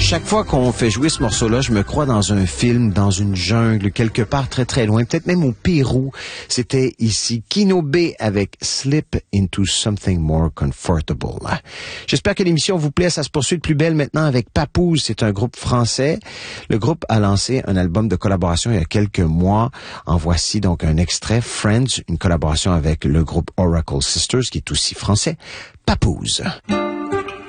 Chaque fois qu'on fait jouer ce morceau-là, je me crois dans un film, dans une jungle, quelque part très très loin, peut-être même au Pérou. C'était ici Kino B avec Slip into Something More Comfortable. J'espère que l'émission vous plaît. Ça se poursuit de plus belle maintenant avec Papoose. C'est un groupe français. Le groupe a lancé un album de collaboration il y a quelques mois. En voici donc un extrait, Friends, une collaboration avec le groupe Oracle Sisters, qui est aussi français. Papoose.